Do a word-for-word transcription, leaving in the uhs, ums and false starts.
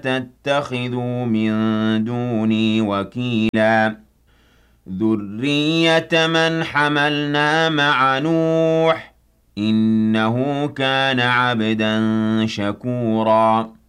تتخذوا من دوني وكيلا ذرية من حملنا مع نوح إنه كان عبدا شكورا